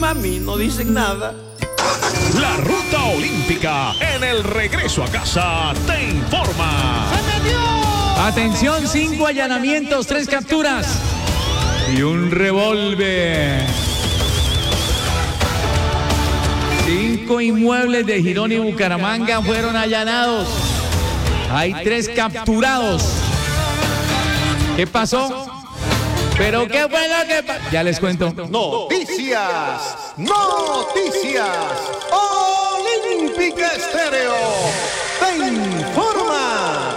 mami no dicen nada. La ruta olímpica en el regreso a casa te informa. Atención, 5 allanamientos, 3 capturas y un revólver. 5 inmuebles de Girón y Bucaramanga fueron allanados. Hay 3 capturados. ¿Qué pasó? ¿Pero qué fue lo que pasó? Ya les cuento. Noticias. Olímpica Estéreo te informa.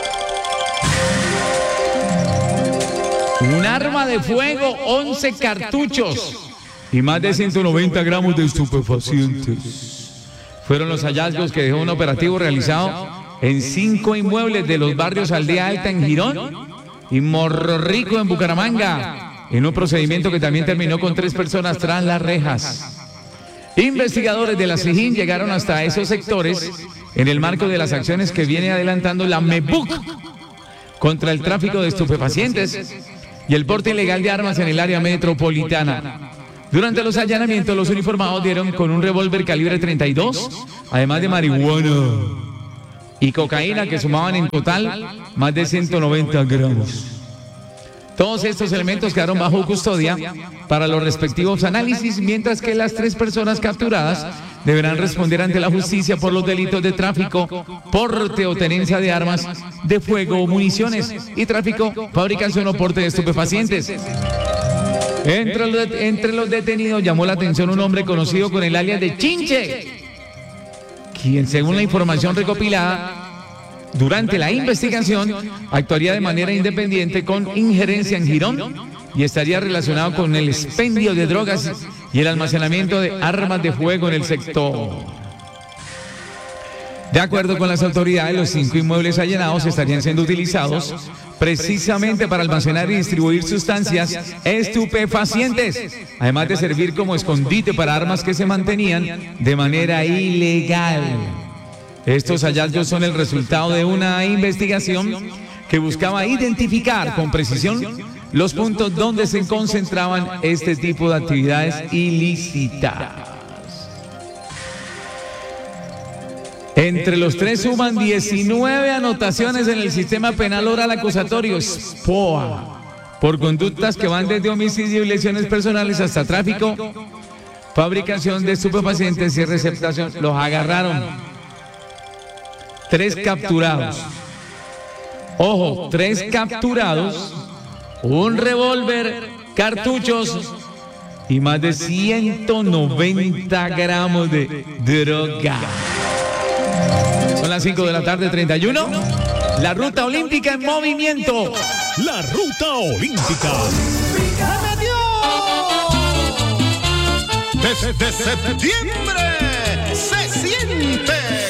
Un arma de fuego, 11 cartuchos y más de 190 gramos de estupefacientes. Fueron los hallazgos que dejó un operativo realizado en 5 inmuebles de los barrios Aldea Alta en Girón y Morro Rico en Bucaramanga, en un procedimiento que también terminó con 3 personas tras las rejas. Investigadores de la SIJIN llegaron hasta esos sectores en el marco de las acciones que viene adelantando la MEBUC contra el tráfico de estupefacientes y el porte ilegal de armas en el área metropolitana. Durante los allanamientos, los uniformados dieron con un revólver calibre 32, además de marihuana y cocaína que sumaban en total más de 190 gramos. Todos estos elementos quedaron bajo custodia para los respectivos análisis, mientras que las 3 personas capturadas deberán responder ante la justicia por los delitos de tráfico, porte o tenencia de armas de fuego o municiones y tráfico, fabricación o porte de estupefacientes. Entre los detenidos llamó la atención un hombre conocido con el alias de Chinche, quien, según la información recopilada durante la investigación, actuaría de manera independiente con injerencia en Girón y estaría relacionado con el expendio de drogas y el almacenamiento de armas de fuego en el sector. De acuerdo con las autoridades, los 5 inmuebles allanados estarían siendo utilizados precisamente para almacenar y distribuir sustancias estupefacientes, además de servir como escondite para armas que se mantenían de manera ilegal. Estos hallazgos son el resultado de una investigación que buscaba identificar con precisión los puntos donde se concentraban este tipo de actividades ilícitas. Entre los 3 suman 19 anotaciones en el sistema penal oral acusatorio SPOA por conductas que van desde homicidio y lesiones personales hasta tráfico, fabricación de estupefacientes y receptación. Los agarraron. 3 capturados. Ojo, 3 capturados, un revólver, cartuchos y más de 190 gramos de droga. Son las 5 de la tarde, 31. La ruta olímpica en movimiento. La ruta olímpica. Desde septiembre se siente